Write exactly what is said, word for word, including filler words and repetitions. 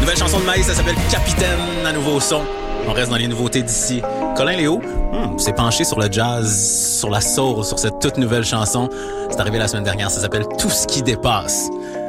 Nouvelle chanson de Maïs, ça s'appelle Capitaine, à nouveau au son. On reste dans les nouveautés d'ici. Colin Léo hmm, s'est penché sur le jazz, sur la soul, sur cette toute nouvelle chanson. C'est arrivé la semaine dernière, ça s'appelle Tout ce qui dépasse.